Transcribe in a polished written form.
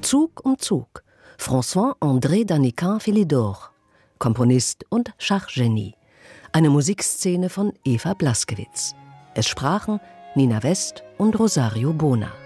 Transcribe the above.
Zug um Zug. François-André Danican Philidor, Komponist und Schachgenie. Eine Musikszene von Eva Blaskewitz. Es sprachen Nina West und Rosario Bona.